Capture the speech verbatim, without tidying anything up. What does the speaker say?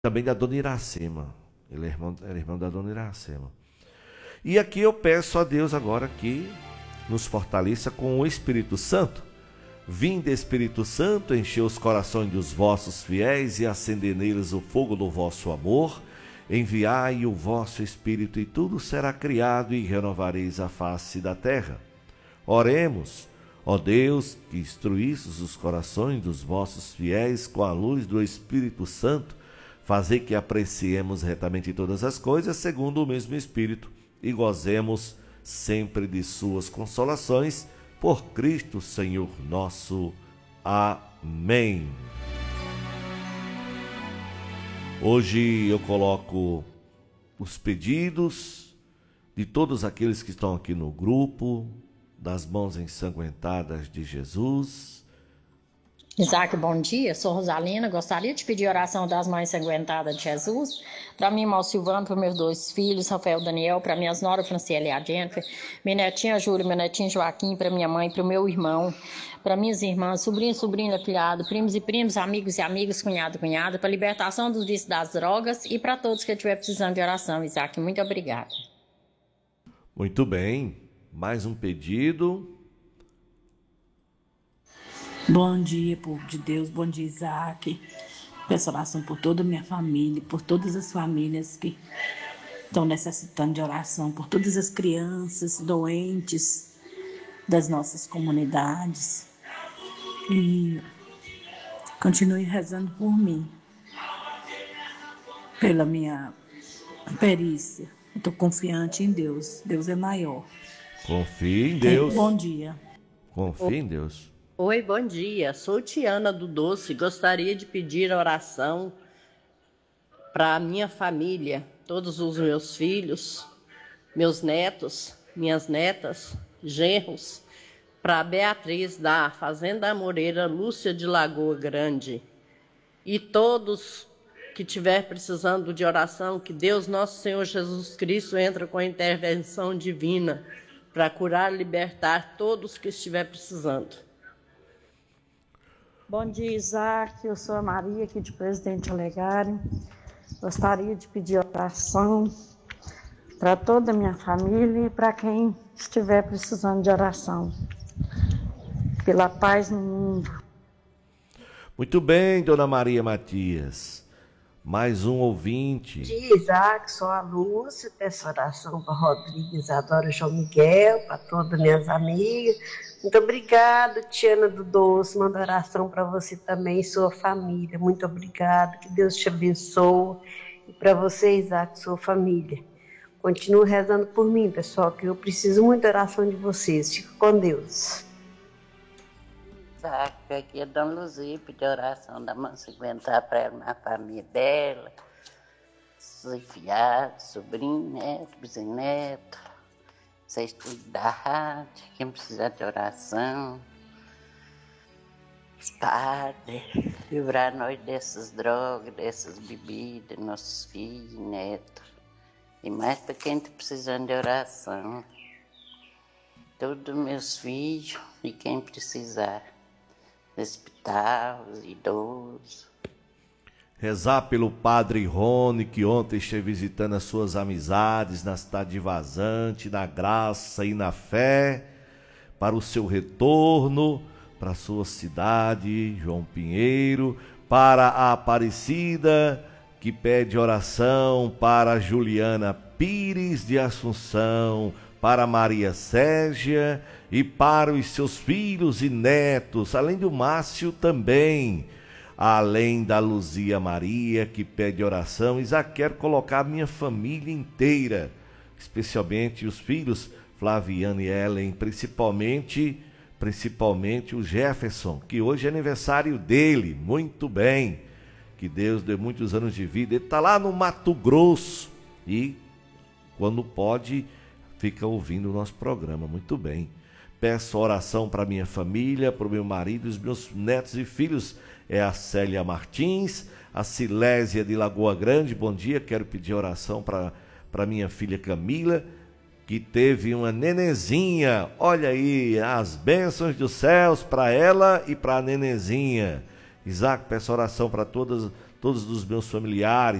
também da dona Iracema. Ele é irmão, era irmão da dona Iracema. E aqui eu peço a Deus agora que nos fortaleça com o Espírito Santo. Vinde, Espírito Santo, enchei os corações dos vossos fiéis e acendei neles o fogo do vosso amor. Enviai o vosso Espírito e tudo será criado e renovareis a face da terra. Oremos, ó Deus, que instruístes os corações dos vossos fiéis com a luz do Espírito Santo, fazei que apreciemos retamente todas as coisas segundo o mesmo Espírito e gozemos sempre de suas consolações, por Cristo Senhor nosso. Amém. Hoje eu coloco os pedidos de todos aqueles que estão aqui no grupo, das mãos ensanguentadas de Jesus. Isaac, bom dia. Sou Rosalina. Gostaria de pedir oração das mães ensanguentadas de Jesus. Para mim, irmão Silvano, para meus dois filhos, Rafael e Daniel, para minhas noras, Franciela e a Jennifer, minha netinha Júlia, meu netinho Joaquim, para minha mãe, para o meu irmão, para minhas irmãs, sobrinho, sobrinha, afilhado, primos e primos, amigos e amigas, cunhado e cunhada, para a libertação dos vícios das drogas e para todos que estiver precisando de oração. Isaac, muito obrigada. Muito bem. Mais um pedido. Bom dia, povo de Deus. Bom dia, Isaac. Peço oração por toda a minha família, por todas as famílias que estão necessitando de oração, por todas as crianças doentes das nossas comunidades. E continue rezando por mim, pela minha perícia. Estou confiante em Deus. Deus é maior. Confie em Deus. Bom dia. Confie em Deus. Oi, bom dia. Sou Tiana do Doce. Gostaria de pedir oração para a minha família, todos os meus filhos, meus netos, minhas netas, genros, para a Beatriz da Fazenda Moreira, Lúcia de Lagoa Grande. E todos que estiver precisando de oração, que Deus, nosso Senhor Jesus Cristo, entra com a intervenção divina para curar e libertar todos que estiver precisando. Bom dia, Isaac. Eu sou a Maria, aqui de Presidente Olegário. Gostaria de pedir oração para toda a minha família e para quem estiver precisando de oração. Pela paz no mundo. Muito bem, dona Maria Matias. Mais um ouvinte. Bom dia, Isaac. Sou a Lúcia. Peço oração para Rodrigues, Adora, João Miguel, para todas minhas amigas. Muito obrigada, Tiana do Doce. Mando oração para você também e sua família. Muito obrigada. Que Deus te abençoe. E para você, Isaac, sua família. Continue rezando por mim, pessoal, que eu preciso muito da oração de vocês. Fica com Deus. Isaac, aqui é Dona Luzia, pedir oração da mãe cinquenta para a família dela, seus enfiados, sobrinho, neto, bisneto. Vocês tudo da rádio, quem precisar de oração, os padres, livrar nós dessas drogas, dessas bebidas, nossos filhos, netos, e mais para quem está precisando de oração, todos meus filhos e quem precisar, no hospital, os idosos. Rezar pelo padre Rony, que ontem esteve visitando as suas amizades na cidade de Vazante, na graça e na fé, para o seu retorno, para a sua cidade, João Pinheiro, para a Aparecida, que pede oração para Juliana Pires de Assunção, para Maria Sérgia e para os seus filhos e netos, além do Márcio também. Além da Luzia Maria, que pede oração, Isaac, quero colocar a minha família inteira, especialmente os filhos, Flaviana e Ellen, principalmente, principalmente o Jefferson, que hoje é aniversário dele, muito bem, que Deus dê muitos anos de vida. Ele está lá no Mato Grosso e, quando pode, fica ouvindo o nosso programa, muito bem. Peço oração para minha família, para o meu marido, os meus netos e filhos, é a Célia Martins, a Silésia de Lagoa Grande, bom dia, quero pedir oração para para minha filha Camila, que teve uma nenezinha, olha aí, as bênçãos dos céus para ela e para a nenezinha. Isaac, peço oração para todas, todos os meus familiares,